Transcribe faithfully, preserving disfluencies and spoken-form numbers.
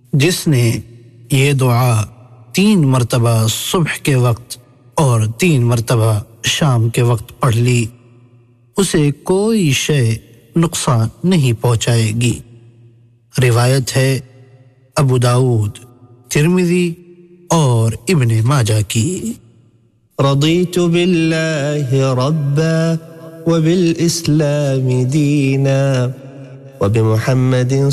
जिसने ये दुआ तीन मर्तबा सुबह के वक्त और तीन मर्तबा शाम के वक्त पढ़ ली, उसे कोई शय नुकसान नहीं पहुंचाएगी। रिवायत है अबू दाऊद, तिर्मिज़ी और इब्ने माजा की। रदीतु बिल्लाहि रब्बा व बिल इस्लाम दीना व बिमुहम्मदिन